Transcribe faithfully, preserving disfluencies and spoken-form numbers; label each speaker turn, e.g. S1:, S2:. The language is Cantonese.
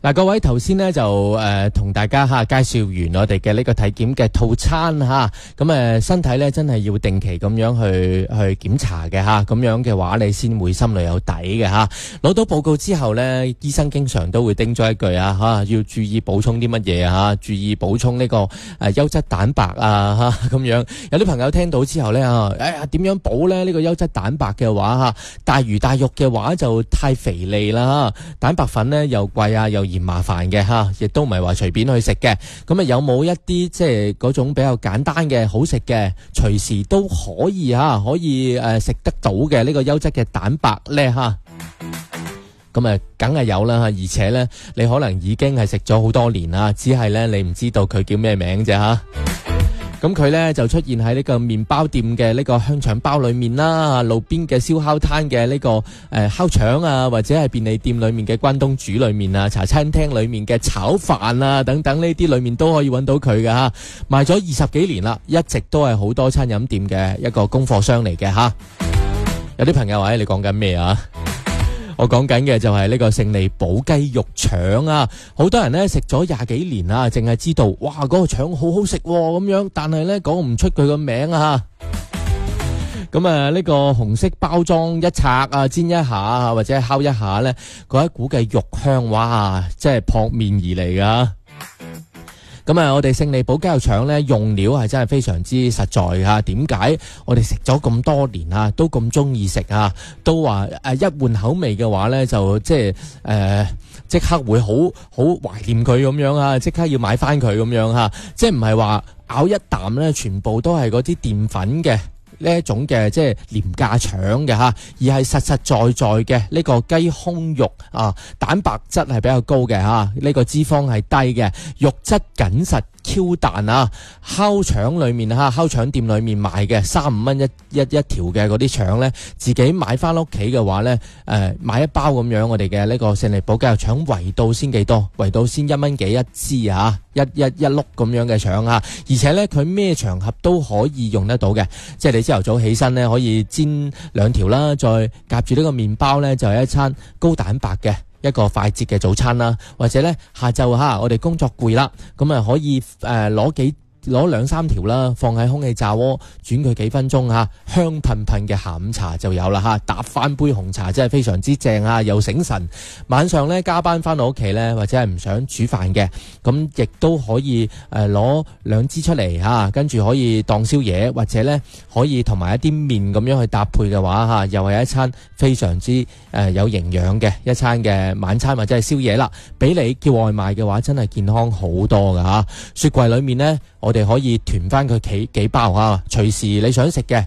S1: 嗱，各位頭先咧就誒同、呃、大家吓介紹完我哋嘅呢個體檢嘅套餐吓，咁誒身體咧真係要定期咁樣去去檢查嘅吓，咁樣嘅話你先會心裏有底嘅吓。攞到報告之後咧，醫生經常都會叮咗一句啊吓，要注意補充啲乜嘢啊，注意補充呢個誒優質蛋白啊吓，咁樣有啲朋友聽到之後咧啊，哎呀點樣補咧？呢、這個優質蛋白嘅話吓，大魚大肉嘅話就太肥膩啦，蛋白粉咧又貴啊又嫌麻煩嘅吓，亦都唔係話隨便去食嘅。咁啊有冇一啲即係嗰種比較簡單嘅好食嘅，隨時都可以吓，可以誒食得到嘅呢個優質嘅蛋白咧吓？咁啊，梗係有啦，而且咧你可能已經係食咗好多年啦，只係咧你唔知道佢叫咩名啫吓。咁佢咧就出現喺呢個麵包店嘅呢個香腸包裏面啦，路邊嘅燒烤攤嘅呢個誒、呃、烤腸啊，或者係便利店裏面嘅關東煮裏面啊，茶餐廳裏面嘅炒飯啊等等呢啲裏面都可以揾到佢嘅吓，賣咗二十幾年啦，一直都係好多餐飲店嘅一個供貨商嚟嘅吓。有啲朋友話你講緊咩啊？我講緊嘅就係呢個勝利寶雞肉腸啊，好多人呢食咗廿幾年啦，淨係知道哇嗰、嗰個腸好好食咁樣，但係呢講唔出佢個名啊。咁啊呢個紅色包裝一拆啊，煎一下或者烤一下呢，嗰一股嘅肉香，哇，即係撲面而嚟噶。咁啊，我哋勝利寶雞肉腸咧用料係真係非常之實在吓。點解我哋食咗咁多年啊，都咁中意食啊？都話誒一換口味嘅話咧，就即係誒即刻會好好懷念佢咁樣啊！即刻要買翻佢咁樣吓，即係唔係話咬一啖咧，全部都係嗰啲澱粉嘅。呢一種嘅即係廉價腸嘅吓，而係實實在在嘅呢個雞胸肉啊，蛋白質係比較高嘅吓，呢個脂肪係低嘅，肉質緊實。Q 彈啊！烤腸裏面吓，烤腸店裏面賣嘅三五蚊一一一條嘅嗰啲腸咧，自己買翻屋企嘅話咧，誒、呃、買一包咁樣，我哋嘅呢個勝利寶雞肉腸圍到先幾多？圍到先一蚊幾一支啊！一一一碌咁樣嘅腸啊！而且咧，佢咩場合都可以用得到嘅，即係你朝頭早起身咧，可以煎兩條啦，再夾住呢個麵包咧，就係一餐高蛋白嘅。一個快捷嘅早餐啦，或者咧下晝吓我哋工作攰啦，咁啊可以誒攞、呃、幾攞兩三條啦，放喺空氣炸鍋轉佢幾分鐘吓，香噴噴嘅下午茶就有啦吓，搭翻杯紅茶真係非常之正啊，又醒神。晚上咧加班翻到屋企咧，或者係唔想煮飯嘅，咁亦都可以誒攞兩支出嚟吓，跟住可以當宵夜，或者咧可以同埋一啲麵咁樣去搭配嘅話吓，又係一餐非常之誒、呃、有營養嘅一餐嘅晚餐或者係宵夜啦。俾你叫外賣嘅話，真係健康好多噶吓。雪櫃裏面咧，我哋可以囤翻佢幾幾包啊，隨時你想食嘅。